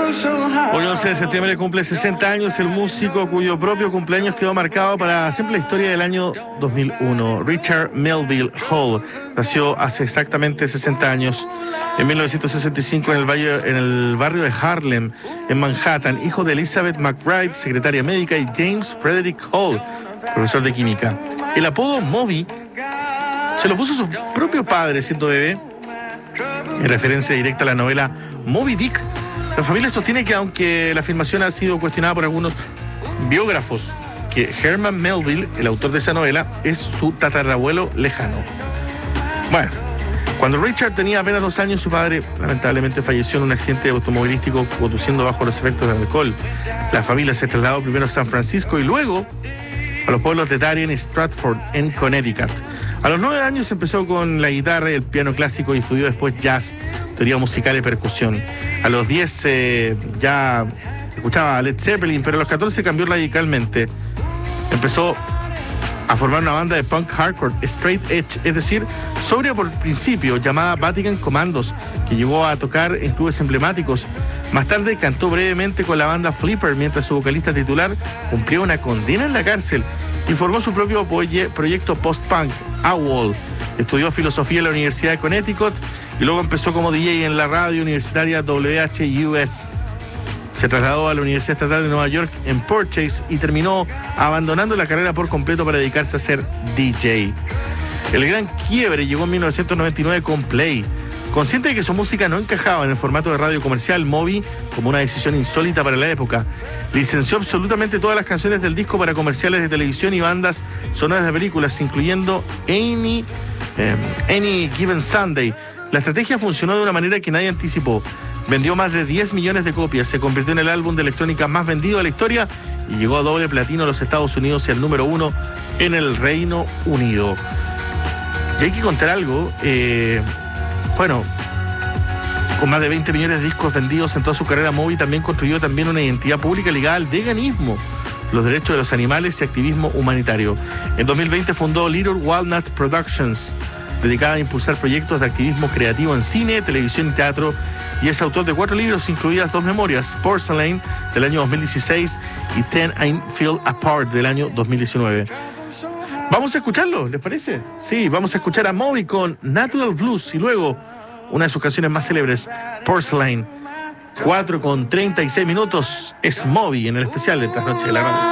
Hoy 11 de septiembre cumple 60 años el músico cuyo propio cumpleaños quedó marcado para siempre la historia del año 2001. Richard Melville Hall nació hace exactamente 60 años, en 1965 en el barrio de Harlem, en Manhattan, hijo de Elizabeth McBride, secretaria médica, y James Frederick Hall, profesor de química. El apodo Moby se lo puso su propio padre siendo bebé, en referencia directa a la novela Moby Dick. La familia sostiene que, aunque la afirmación ha sido cuestionada por algunos biógrafos, que Herman Melville, el autor de esa novela, es su tatarabuelo lejano. Bueno, cuando Richard tenía apenas 2 años, su padre lamentablemente falleció en un accidente automovilístico conduciendo bajo los efectos de alcohol. La familia se trasladó primero a San Francisco y luego a los pueblos de Darien y Stratford, en Connecticut. A los 9 años empezó con la guitarra y el piano clásico y estudió después jazz, teoría musical y percusión. A los 10 ya escuchaba a Led Zeppelin, pero a los 14 cambió radicalmente. Empezó a formar una banda de punk hardcore straight edge, es decir, sobria por principio, llamada Vatican Commandos, que llegó a tocar en clubes emblemáticos. Más tarde cantó brevemente con la banda Flipper, mientras su vocalista titular cumplía una condena en la cárcel, y formó su propio proyecto post-punk, AWOL. Estudió filosofía en la Universidad de Connecticut y luego empezó como DJ en la radio universitaria WHUS. Se trasladó a la Universidad Estatal de Nueva York en Purchase y terminó abandonando la carrera por completo para dedicarse a ser DJ. El gran quiebre llegó en 1999 con Play. Consciente de que su música no encajaba en el formato de radio comercial, Moby, como una decisión insólita para la época, licenció absolutamente todas las canciones del disco para comerciales de televisión y bandas sonoras de películas, incluyendo Any Given Sunday. La estrategia funcionó de una manera que nadie anticipó. Vendió más de 10 millones de copias, se convirtió en el álbum de electrónica más vendido de la historia y llegó a doble platino en los Estados Unidos y al número 1 en el Reino Unido. Y hay que contar algo, bueno, con más de 20 millones de discos vendidos en toda su carrera, Moby también construyó una identidad pública ligada al veganismo, los derechos de los animales y activismo humanitario. En 2020 fundó Little Walnut Productions, dedicada a impulsar proyectos de activismo creativo en cine, televisión y teatro, y es autor de 4 libros, incluidas 2 memorias, Porcelain, del año 2016, y 10 I Feel Apart, del año 2019. Vamos a escucharlo, ¿les parece? Sí, vamos a escuchar a Moby con Natural Blues y luego una de sus canciones más célebres, Porcelain. 4:36 es Moby en el especial de Trasnoche de la Radio.